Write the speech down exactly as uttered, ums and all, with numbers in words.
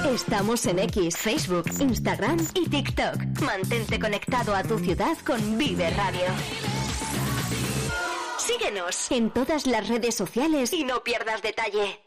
Estamos en X, Facebook, Instagram y TikTok. Mantente conectado a tu ciudad con Vive Radio. Síguenos en todas las redes sociales y no pierdas detalle.